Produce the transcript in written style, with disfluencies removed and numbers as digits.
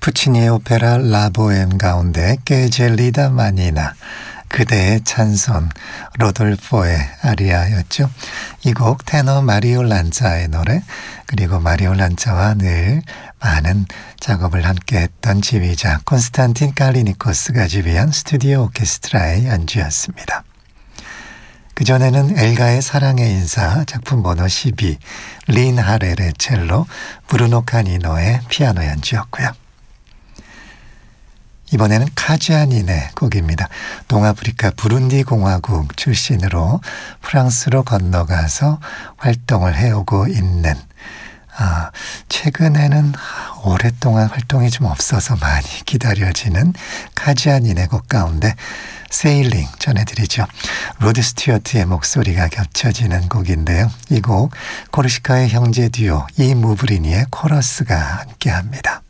푸치니의 오페라 라보엠 가운데 깨젤리다 마니나, 그대의 찬송, 로돌포의 아리아였죠. 이 곡 테너 마리오 란자의 노래, 그리고 마리오 란자와 늘 많은 작업을 함께 했던 지휘자 콘스탄틴 칼리니코스가 지휘한 스튜디오 오케스트라의 연주였습니다. 그전에는 엘가의 사랑의 인사 작품 번호 12, 린 하렐의 첼로, 브루노 카니노의 피아노 연주였고요. 이번에는 카지아닌의 곡입니다. 동아프리카 부룬디 공화국 출신으로 프랑스로 건너가서 활동을 해오고 있는, 최근에는 오랫동안 활동이 좀 없어서 많이 기다려지는 카지아닌의 곡 가운데 세일링 전해드리죠. 로드 스튜어트의 목소리가 겹쳐지는 곡인데요. 이 곡 코르시카의 형제 듀오 이 무브리니의 코러스가 함께합니다.